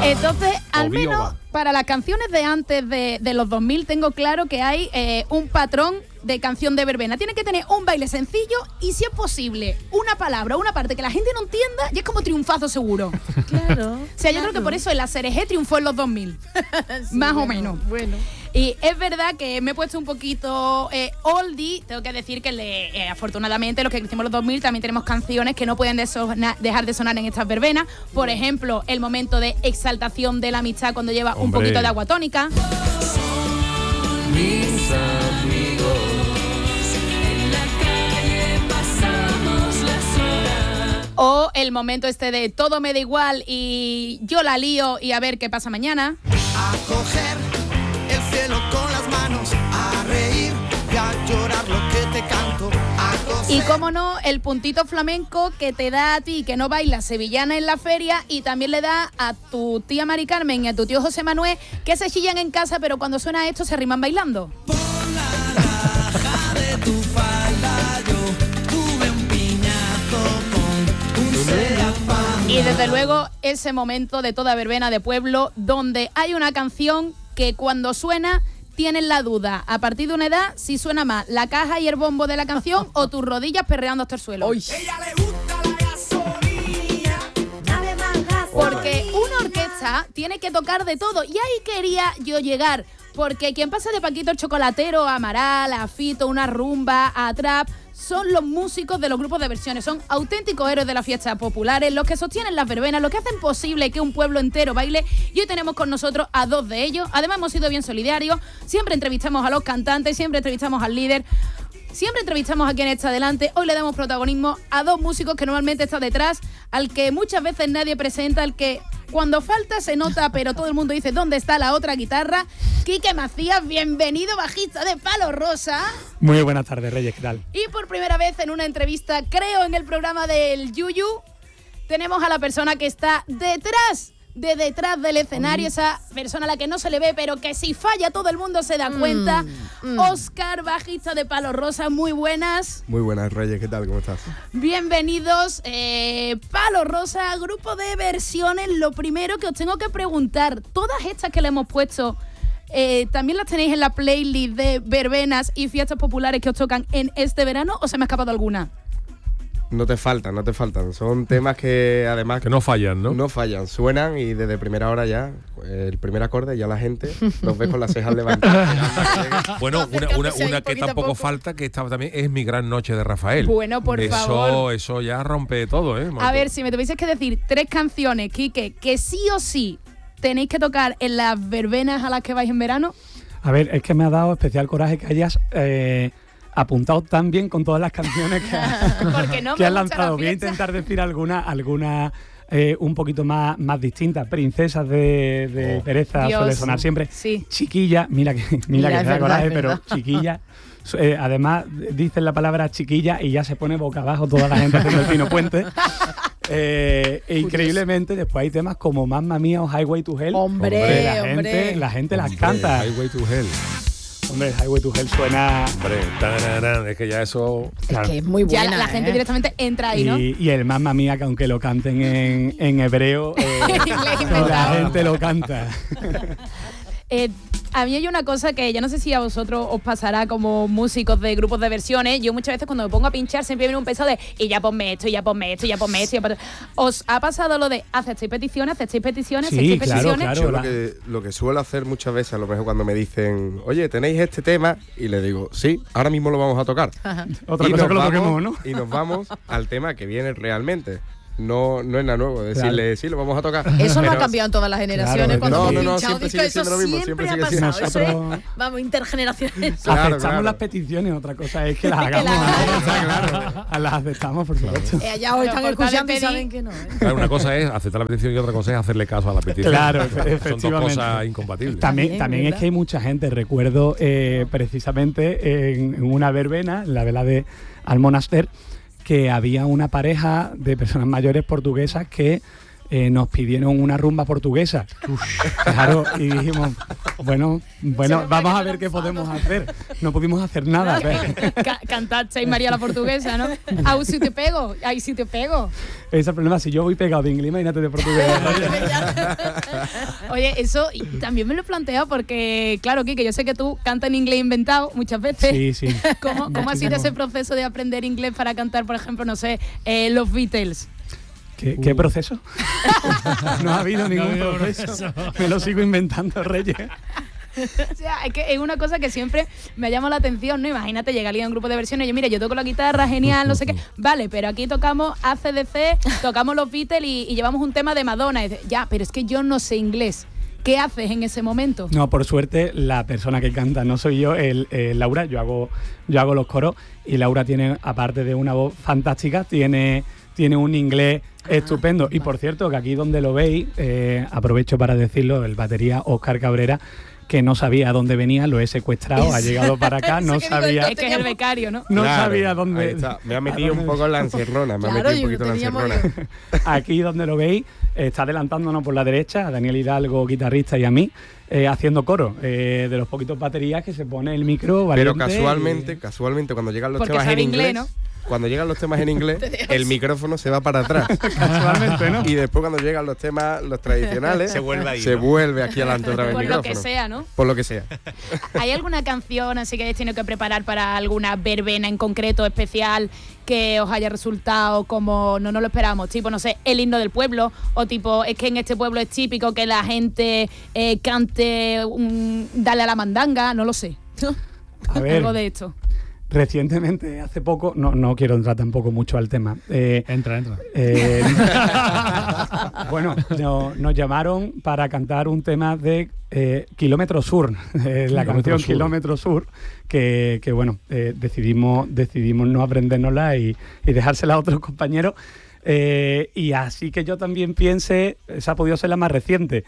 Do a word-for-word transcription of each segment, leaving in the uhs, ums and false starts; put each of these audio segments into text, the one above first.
Entonces, al menos para las canciones de antes de, de los dos mil tengo claro que hay eh, un patrón de canción de verbena. Tiene que tener un baile sencillo y, si es posible, una palabra, una parte que la gente no entienda y es como triunfazo seguro. Claro. O sea, yo claro. creo que por eso el Aserejé triunfó en los dos mil. Sí, más bueno, o menos. Bueno. Y es verdad que me he puesto un poquito eh, oldie. Tengo que decir que le, eh, afortunadamente los que crecimos en los dos mil también tenemos canciones que no pueden de sona, dejar de sonar en estas verbenas. Por ejemplo, el momento de exaltación de la amistad cuando lleva Hombre. un poquito de agua tónica. Mis amigos, en la calle pasamos las horas. O el momento este de todo me da igual y yo la lío y a ver qué pasa mañana. A coger el cielo con las manos, a reír y a llorar lo que te canto, a coser. Y cómo no, el puntito flamenco que te da a ti que no bailas sevillana en la feria y también le da a tu tía Mari Carmen y a tu tío José Manuel que se chillan en casa, pero cuando suena esto se arriman bailando. Por la raja de tu falda yo tuve un piñazo con un serafán. Y desde luego ese momento de toda verbena de pueblo donde hay una canción que cuando suena tienes la duda, a partir de una edad, si suena más la caja y el bombo de la canción o tus rodillas perreando hasta el suelo. Ella le gusta la gasolina. Dame más gasolina. Porque una orquesta tiene que tocar de todo y ahí quería yo llegar. Porque quien pasa de Paquito el Chocolatero a Amaral, a Fito, una rumba, a trap, son los músicos de los grupos de versiones, son auténticos héroes de las fiestas populares, los que sostienen las verbenas, los que hacen posible que un pueblo entero baile. Y hoy tenemos con nosotros a dos de ellos. Además hemos sido bien solidarios, siempre entrevistamos a los cantantes, siempre entrevistamos al líder, siempre entrevistamos a quien está delante. Hoy le damos protagonismo a dos músicos que normalmente están detrás, al que muchas veces nadie presenta, al que cuando falta se nota, pero todo el mundo dice ¿dónde está la otra guitarra? Quique Macías, bienvenido, bajista de Palo Rosa. Muy buenas tardes, Reyes, ¿qué tal? Y por primera vez en una entrevista, creo, en el programa del Yuyu, tenemos a la persona que está detrás de detrás del escenario, esa persona a la que no se le ve, pero que si falla todo el mundo se da cuenta. Mm, mm. Óscar, bajista de Palo Rosa, muy buenas. Muy buenas, Reyes, ¿qué tal? ¿Cómo estás? Bienvenidos. Eh, Palo Rosa, grupo de versiones. Lo primero que os tengo que preguntar, todas estas que le hemos puesto, eh, ¿también las tenéis en la playlist de verbenas y fiestas populares que os tocan en este verano o se me ha escapado alguna? No te faltan, no te faltan. Son temas que además... Que no fallan, ¿no? No fallan, suenan y desde primera hora ya, el primer acorde, ya la gente los ve con las cejas levantadas. Bueno, una, una, una que tampoco falta, que estaba también, es Mi Gran Noche de Rafael. Bueno, por eso, favor. Eso ya rompe todo, ¿eh? A ver, si me tuvieses que decir tres canciones, Quique, que sí o sí tenéis que tocar en las verbenas a las que vais en verano. A ver, es que me ha dado especial coraje que hayas... Eh, apuntado tan bien con todas las canciones que, Porque no que me has gusta lanzado. la Voy a fiesta. intentar decir alguna, alguna eh, un poquito más, más distintas. Princesas de, de Oh. Pereza Dios. suele sonar siempre. Sí. Chiquilla, mira que, mira Mira, que es se da verdad, coraje, es pero verdad. chiquilla. Eh, además, dicen la palabra chiquilla y ya se pone boca abajo toda la gente haciendo el Pino Puente. Eh, e increíblemente, después hay temas como Mamma Mía o Highway to Hell. Hombre, que la hombre. gente, la gente las Hombre, canta. Highway to Hell. Hombre, Highway to Hell suena. Hombre, tararán, es que ya eso... Claro. Es que es muy Ya buena. la, la gente ¿eh? directamente entra ahí, ¿no? Y, y el Mamma Mía, que aunque lo canten en, en hebreo, eh, Inglés inventado. la gente lo canta. Eh, a mí hay una cosa que yo no sé si a vosotros os pasará como músicos de grupos de versiones. Yo muchas veces cuando me pongo a pinchar siempre viene un peso de y ya ponme esto, y ya ponme esto, y ya ponme esto. Y ya ponme... ¿Os ha pasado lo de aceptéis peticiones, aceptéis peticiones, Sí, aceptéis claro, peticiones? claro. Yo la- lo que, lo que suelo hacer muchas veces, a lo mejor cuando me dicen, oye, ¿tenéis este tema? Y le digo, sí, ahora mismo lo vamos a tocar. Otra Y cosa nos que lo vamos- toquemos, ¿no? Y nos vamos al tema que viene realmente. No, no es nada nuevo, decirle, Claro. sí, lo vamos a tocar. Eso no ha Pero- cambiado en todas las generaciones. Claro, cuando no, hemos no, no, pinchado siempre discos, sigue eso siendo lo mismo, siempre siempre ha sigue pasado. siendo. Eso es, Nosotros- vamos, intergeneraciones. Claro, Aceptamos claro. las peticiones, otra cosa es que las Que hagamos. las ¿no? Las aceptamos, por supuesto. Eh, allá os están Pero por escuchando y tal de saben pedir- que no. ¿eh? Claro, una cosa es aceptar la petición y otra cosa es hacerle caso a la petición. Claro, Son dos efectivamente. cosas incompatibles. También, Bien, también es ¿verdad? que hay mucha gente. Recuerdo eh, precisamente en, en una verbena, en la vela de Almonaster, que había una pareja de personas mayores portuguesas que eh, nos pidieron una rumba portuguesa. Claro, y dijimos, Bueno, bueno, vamos a ver qué podemos hacer. No pudimos hacer nada. pero- Ca- Cantaste María la portuguesa, ¿no? Ay, si te pego, ay, si te pego. Ese es el problema. Si yo voy pegado de inglés, imagínate de portugués. Oye, eso y también me lo he planteado porque, claro, Kike, yo sé que tú cantas en inglés inventado muchas veces. Sí, sí. ¿Cómo, cómo ha sido Muchísimo. ese proceso de aprender inglés para cantar, por ejemplo, no sé, eh, los Beatles? ¿Qué, qué proceso? no ha habido ningún habido proceso. Me lo sigo inventando, Reyes. O sea, es que es una cosa que siempre me llama la atención, ¿no? Imagínate, llega alguien a un grupo de versiones y yo, mira, yo toco la guitarra, genial, no sé qué. Vale, pero aquí tocamos A C D C, tocamos los Beatles y, y llevamos un tema de Madonna. Y dice, ya, pero es que yo no sé inglés. ¿Qué haces en ese momento? No, por suerte, la persona que canta no soy yo, el, el Laura. Yo hago, yo hago los coros y Laura tiene, aparte de una voz fantástica, tiene, tiene un inglés estupendo. Y por cierto, que aquí donde lo veis, eh, aprovecho para decirlo, el batería Óscar Cabrera, que no sabía dónde venía, lo he secuestrado, ha llegado para acá, no sabía, Es que es el becario, ¿no? no Claro, sabía ahí dónde. está. Me ha a metido un dónde- poco en la encerrona, me ha Claro, metido un y poquito en la teníamos encerrona. Aquí donde lo veis, está adelantándonos por la derecha a Daniel Hidalgo, guitarrista, y a mí, eh, haciendo coro, eh, de los poquitos baterías que se pone el micro Pero valiente. casualmente, casualmente, cuando llegan los Porque temas en sabe inglés, inglés, cuando llegan los temas en inglés, el micrófono se va para atrás. Casualmente, ¿no? Y después cuando llegan los temas, los tradicionales, Se vuelve ahí, se ¿no? vuelve aquí adelante otra vez el Por lo micrófono. que sea, ¿no? Por lo que sea. ¿Hay alguna canción así que hayáis tenido que preparar para alguna verbena en concreto, especial, que os haya resultado como no nos lo esperábamos? Tipo, no sé, el himno del pueblo, o tipo, es que en este pueblo es típico que la gente eh, cante un Dale a la mandanga, no lo sé. A ver, Algo de esto. recientemente, hace poco, no, no quiero entrar tampoco mucho al tema. Eh, Entra, entra. eh, bueno, no- nos llamaron para cantar un tema de eh, Kilómetro Sur, eh, la Kilómetro canción Sur. Kilómetro Sur, que, que bueno, eh, decidimos, decidimos no aprendérnosla y, y dejársela a otros compañeros. Eh, y así que yo también piense, esa ha podido ser la más reciente.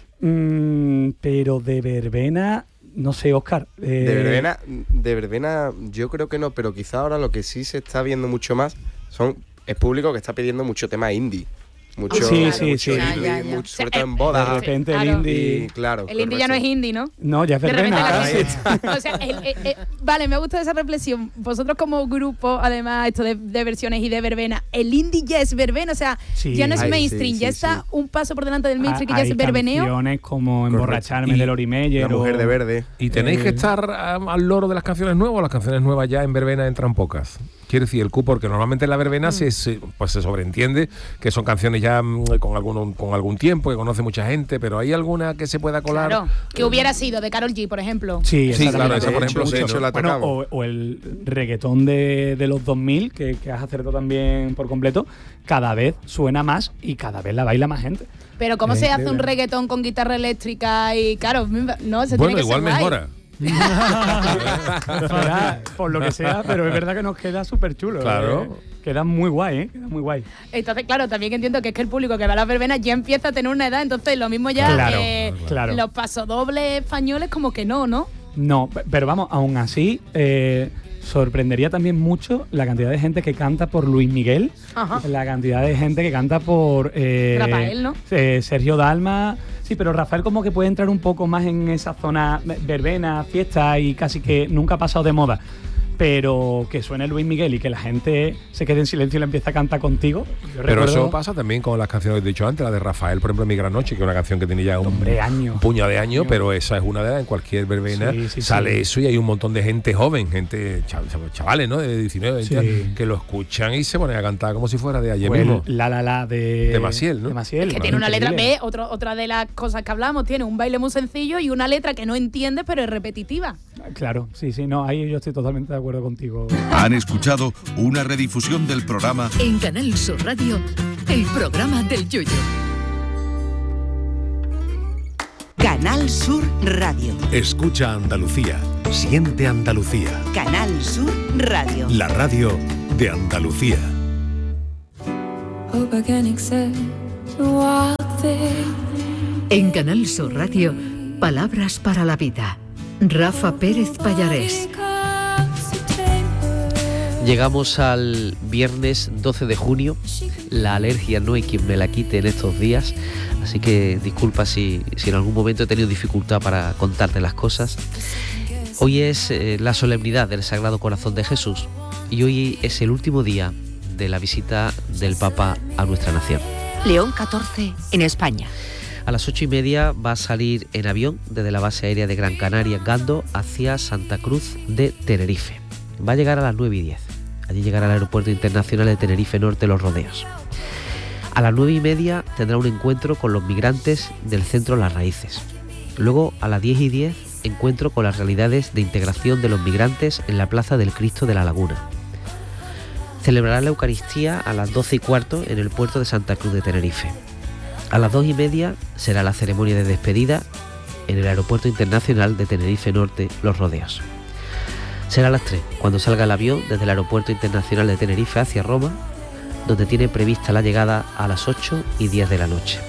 Mm, pero de verbena, no sé, Óscar. eh, De verbena, de verbena, yo creo que no, pero quizá ahora lo que sí se está viendo mucho más son es público que está pidiendo mucho tema indie. Mucho, Sí, sí, mucho sí. indie, Ya, ya, ya. mucho- sobre Sí, todo eh, en De bodas. repente el Claro. indie. Y, claro, El indie ya no es correcto. indie, ¿no? No, ya es De repente verbena. la ahí gente- o sea, el- el- el- vale, me gusta esa reflexión. Vosotros como grupo, además, esto de, de versiones y de verbena, el indie ya es verbena, o sea, Sí. ya no es Ay, mainstream, sí, ya sí, está sí. un paso por delante del mainstream, que ya Hay es verbeneo. canciones como Correcto. Emborracharme Y de Lori Meyer La mujer o- de verde. ¿Y tenéis Eh, que estar um, al loro de las canciones nuevas o las canciones nuevas ya en verbena entran pocas? Quiere decir, el Q, porque normalmente en la verbena se, se- pues se sobreentiende que son canciones ya mm, con, algún, con algún tiempo, que conoce mucha gente, pero ¿hay alguna que se pueda colar? Claro, que hubiera sido de Karol G, por ejemplo. Sí, Sí, esa claro, también esa, por la ejemplo, escucho sí, mucho. ¿no? la Bueno, tocamos. o, o el reggaetón de, de los dos mil, que, que has acertado también por completo, cada vez suena más y cada vez la baila más gente. Pero ¿cómo Eh, se hace de un verdad. reggaetón con guitarra eléctrica? Y claro, no, se Bueno, tiene que igual ser guay. mejora. Será por lo que sea, pero es verdad que nos queda súper chulo. Claro. eh. Queda muy guay, ¿eh? Queda muy guay. Entonces, claro, también entiendo que es que el público que va a las verbenas ya empieza a tener una edad, entonces lo mismo ya Claro, eh, claro. los pasodobles españoles como que no, ¿no? No, pe- pero vamos, aún así, eh, sorprendería también mucho la cantidad de gente que canta por Luis Miguel, Ajá. la cantidad de gente que canta por eh, Rafael, ¿no? eh, Sergio Dalma. Sí, pero Rafael como que puede entrar un poco más en esa zona verbena, fiesta y casi que nunca ha pasado de moda. Pero que suene Luis Miguel y que la gente se quede en silencio y le empiece a cantar contigo. Yo Pero recuerdo- eso pasa también con las canciones que he dicho antes, la de Rafael, por ejemplo, Mi Gran Noche, que es una canción que tiene ya un, Hombre, años. un puñado de años, Años. pero esa es una de las, en cualquier verbena Sí, sí, sale sí. eso y hay un montón de gente joven, gente, chav- chavales, ¿no? De diecinueve, veinte Sí. años, que lo escuchan y se ponen a cantar como si fuera de ayer O el mismo. La La La de, De Maciel, ¿no? de Maciel, Que tiene una letra, increíble. ve, otro, otra de las cosas que hablamos, tiene un baile muy sencillo y una letra que no entiendes, pero es repetitiva. Claro, sí, sí, no, ahí yo estoy totalmente de acuerdo contigo. Han escuchado una redifusión del programa En Canal Sur Radio, el programa del Yoyo. Canal Sur Radio. Escucha Andalucía. Siente Andalucía. Canal Sur Radio. La radio de Andalucía. Hope I can accept wild thing. En Canal Sur Radio, palabras para la vida. Rafa Pérez Pallarés. Llegamos al viernes doce de junio. La alergia no hay quien me la quite en estos días, así que disculpa si, si en algún momento he tenido dificultad para contarte las cosas. Hoy es eh, la solemnidad del Sagrado Corazón de Jesús y hoy es el último día de la visita del Papa a nuestra nación. León catorce en España. A las ocho y media va a salir en avión desde la base aérea de Gran Canaria, Gando, hacia Santa Cruz de Tenerife. Va a llegar a las nueve y diez. Allí llegará al Aeropuerto Internacional de Tenerife Norte, Los Rodeos. A las nueve y media tendrá un encuentro con los migrantes del centro Las Raíces. Luego, a las diez y diez, encuentro con las realidades de integración de los migrantes en la Plaza del Cristo de la Laguna. Celebrará la Eucaristía a las doce y cuarto en el puerto de Santa Cruz de Tenerife. A las dos y media será la ceremonia de despedida en el Aeropuerto Internacional de Tenerife Norte, Los Rodeos. Será a las tres, cuando salga el avión desde el Aeropuerto Internacional de Tenerife hacia Roma, donde tiene prevista la llegada a las ocho y diez de la noche.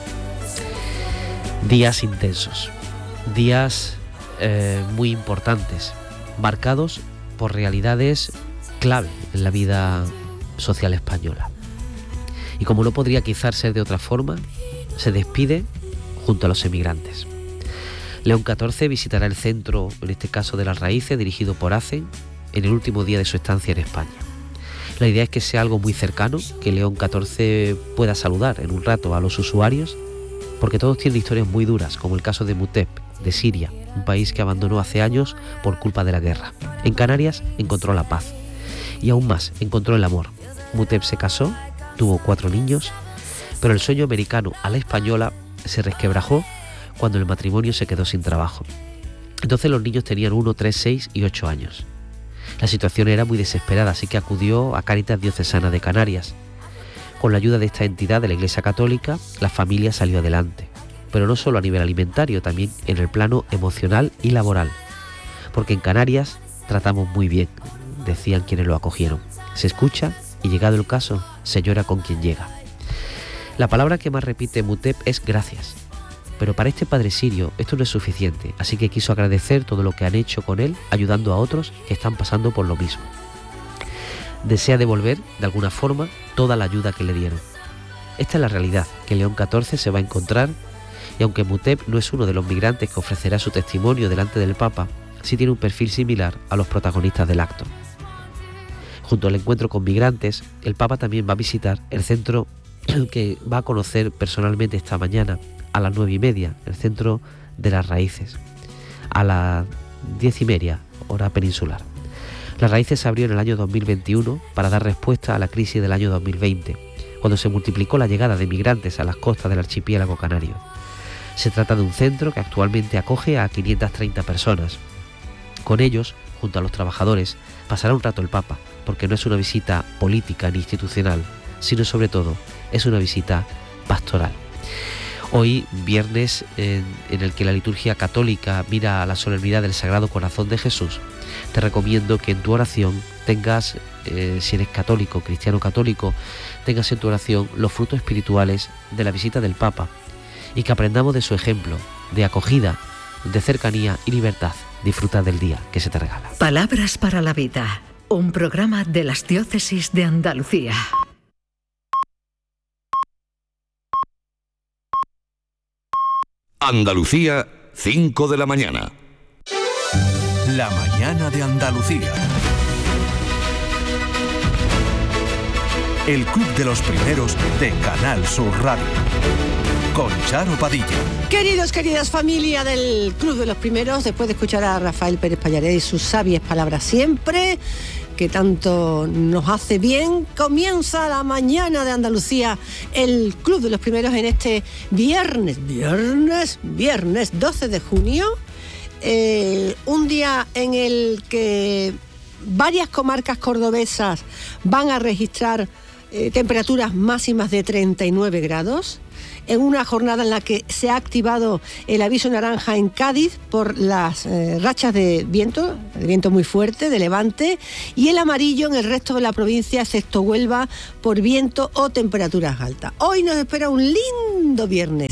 Días intensos, días eh, muy importantes, marcados por realidades clave en la vida social española. Y como no podría quizás ser de otra forma, se despide junto a los emigrantes. León catorce visitará el centro, en este caso de Las Raíces, dirigido por ACEN, en el último día de su estancia en España. La idea es que sea algo muy cercano, que León catorce pueda saludar en un rato a los usuarios, porque todos tienen historias muy duras, como el caso de Mutep, de Siria, un país que abandonó hace años por culpa de la guerra. En Canarias encontró la paz, y aún más, encontró el amor. Mutep se casó, tuvo cuatro niños, pero el sueño americano a la española se resquebrajó cuando el matrimonio se quedó sin trabajo. Entonces los niños tenían uno, tres, seis y ocho años. La situación era muy desesperada, así que acudió a Cáritas Diocesana de Canarias. Con la ayuda de esta entidad de la Iglesia Católica, la familia salió adelante, pero no solo a nivel alimentario, también en el plano emocional y laboral, porque en Canarias tratamos muy bien, decían quienes lo acogieron. Se escucha y, llegado el caso, se llora con quien llega. La palabra que más repite Mutep es gracias. Pero para este padre sirio esto no es suficiente, así que quiso agradecer todo lo que han hecho con él, ayudando a otros que están pasando por lo mismo. Desea devolver, de alguna forma, toda la ayuda que le dieron. Esta es la realidad que León catorce se va a encontrar, y aunque Mutep no es uno de los migrantes que ofrecerá su testimonio delante del Papa, sí tiene un perfil similar a los protagonistas del acto. Junto al encuentro con migrantes, el Papa también va a visitar el centro que va a conocer personalmente esta mañana, a las nueve y media, el centro de Las Raíces, a las diez y media, hora peninsular. Las Raíces se abrió en el año dos mil veintiuno para dar respuesta a la crisis del año dos mil veinte, cuando se multiplicó la llegada de migrantes a las costas del archipiélago canario. Se trata de un centro que actualmente acoge a quinientas treinta personas. Con ellos, junto a los trabajadores, pasará un rato el Papa, porque no es una visita política ni institucional, sino sobre todo es una visita pastoral. Hoy, viernes, en, en el que la liturgia católica mira a la solemnidad del Sagrado Corazón de Jesús, te recomiendo que en tu oración tengas, eh, si eres católico, cristiano católico, tengas en tu oración los frutos espirituales de la visita del Papa y que aprendamos de su ejemplo, de acogida, de cercanía y libertad. Disfruta del día que se te regala. Palabras para la vida, un programa de las diócesis de Andalucía. Andalucía, cinco de la mañana. La mañana de Andalucía. El Club de los Primeros de Canal Sur Radio. Con Charo Padilla. Queridos, queridas familia del Club de los Primeros, después de escuchar a Rafael Pérez Pallaret y sus sabias palabras siempre, que tanto nos hace bien, comienza la mañana de Andalucía, el Club de los Primeros en este viernes, viernes, viernes doce de junio, eh, un día en el que varias comarcas cordobesas van a registrar eh, temperaturas máximas de treinta y nueve grados, en una jornada en la que se ha activado el aviso naranja en Cádiz por las eh, rachas de viento, de viento muy fuerte, de levante, y el amarillo en el resto de la provincia, excepto Huelva, por viento o temperaturas altas. Hoy nos espera un lindo viernes.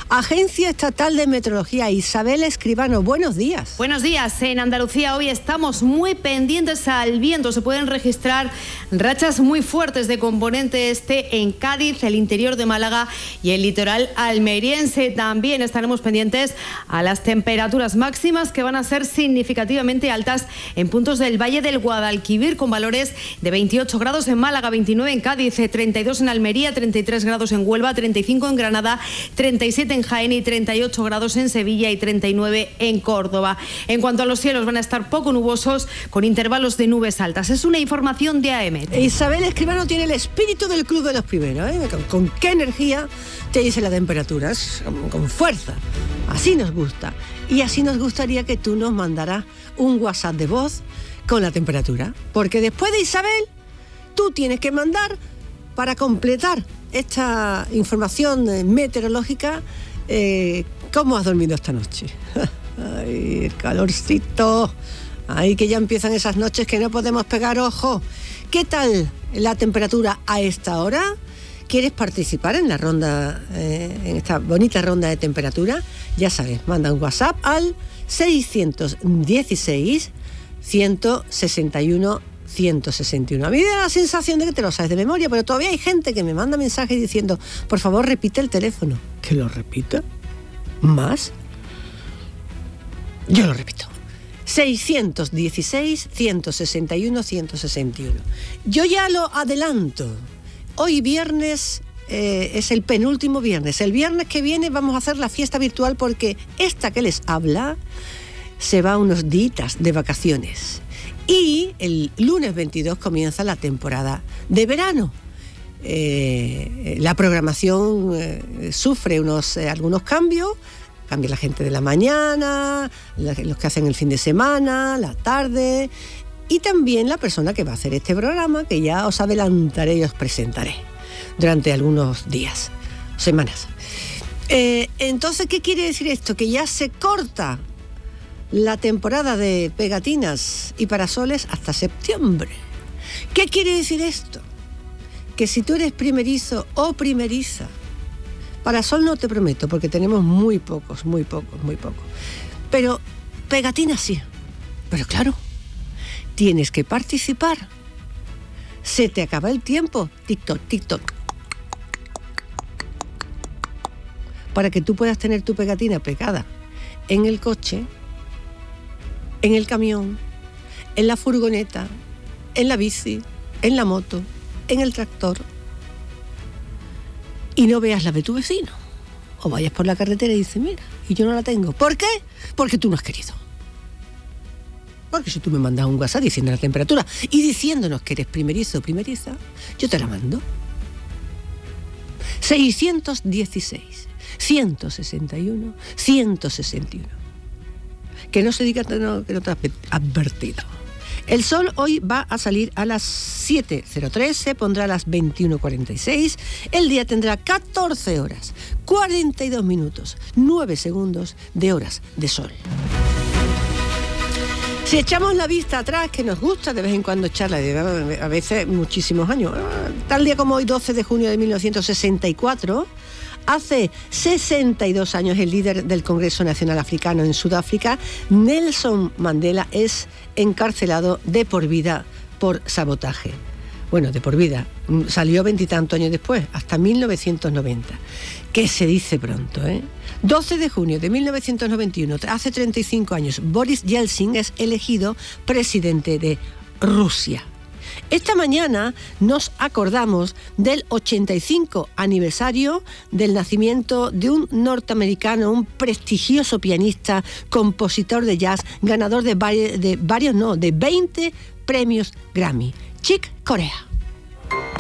Agencia Estatal de Meteorología, Isabel Escribano, buenos días. Buenos días. En Andalucía hoy estamos muy pendientes al viento. Se pueden registrar rachas muy fuertes de componente este en Cádiz, el interior de Málaga y el litoral almeriense. También estaremos pendientes a las temperaturas máximas que van a ser significativamente altas en puntos del Valle del Guadalquivir, con valores de veintiocho grados en Málaga, veintinueve en Cádiz, treinta y dos en Almería, treinta y tres grados en Huelva, treinta y cinco en Granada, treinta y siete en Jaén y treinta y ocho grados en Sevilla y treinta y nueve en Córdoba. En cuanto a los cielos, van a estar poco nubosos con intervalos de nubes altas. Es una información de A M. Isabel Escribano tiene el espíritu del Club de los Primeros, ¿eh? con, con qué energía te dice la temperatura, es con, con fuerza. Así nos gusta. Y así nos gustaría que tú nos mandaras un WhatsApp de voz con la temperatura. Porque después de Isabel, tú tienes que mandar, para completar esta información meteorológica, eh, ¿cómo has dormido esta noche? Ay, el calorcito. Ay, que ya empiezan esas noches que no podemos pegar ojo. ¿Qué tal la temperatura a esta hora? ¿Quieres participar en la ronda, eh, en esta bonita ronda de temperatura? Ya sabes, manda un WhatsApp al seiscientos dieciséis, ciento sesenta y uno, ciento sesenta y uno. A mí me da la sensación de que te lo sabes de memoria, pero todavía hay gente que me manda mensajes diciendo, por favor, repite el teléfono. ¿Que lo repita? ¿Más? Yo lo repito. seiscientos dieciséis, ciento sesenta y uno, ciento sesenta y uno. Yo ya lo adelanto. Hoy viernes eh, es el penúltimo viernes. El viernes que viene vamos a hacer la fiesta virtual porque esta que les habla se va unos días de vacaciones. Y el lunes veintidós comienza la temporada de verano. Eh, la programación eh, sufre unos, eh, algunos cambios. Cambia la gente de la mañana, los que hacen el fin de semana, la tarde, y también la persona que va a hacer este programa, que ya os adelantaré y os presentaré durante algunos días, semanas. Eh, entonces, ¿qué quiere decir esto? Que ya se corta la temporada de pegatinas y parasoles hasta septiembre. ¿Qué quiere decir esto? Que si tú eres primerizo o primeriza, parasol no te prometo, porque tenemos muy pocos, muy pocos, muy pocos. Pero pegatinas sí. Pero claro, tienes que participar. Se te acaba el tiempo. TikTok, TikTok. Para que tú puedas tener tu pegatina pegada en el coche, en el camión, en la furgoneta, en la bici, en la moto, en el tractor. Y no veas la de tu vecino. O vayas por la carretera y dices, mira, y yo no la tengo. ¿Por qué? Porque tú no has querido. Porque si tú me mandas un WhatsApp diciendo la temperatura y diciéndonos que eres primerizo o primeriza, yo te la mando. seiscientos dieciséis, ciento sesenta y uno, ciento sesenta y uno. Que no se diga que no, que no te has advertido. El sol hoy va a salir a las siete cero tres, se pondrá a las veintiuno cuarenta y seis. El día tendrá catorce horas, cuarenta y dos minutos, nueve segundos de horas de sol. Si echamos la vista atrás, que nos gusta de vez en cuando echarla, a veces muchísimos años, tal día como hoy, doce de junio de mil novecientos sesenta y cuatro, hace sesenta y dos años el líder del Congreso Nacional Africano en Sudáfrica, Nelson Mandela, es encarcelado de por vida por sabotaje. Bueno, de por vida. Salió veintitantos años después, hasta mil novecientos noventa. Que se dice pronto, ¿eh? doce de junio de mil novecientos noventa y uno, hace treinta y cinco años, Boris Yeltsin es elegido presidente de Rusia. Esta mañana nos acordamos del ochenta y cinco aniversario del nacimiento de un norteamericano, un prestigioso pianista, compositor de jazz, ganador de, vari- de varios, no, de veinte premios Grammy, Chick Corea.